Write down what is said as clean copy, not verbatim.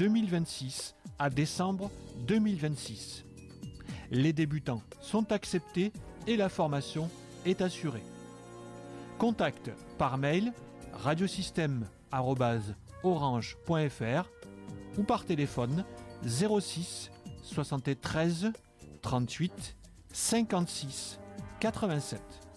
2026 à décembre 2026. Les débutants sont acceptés et la formation est assurée. Contact par mail radiosystème@orange.fr ou par téléphone 06 73 38 56 87.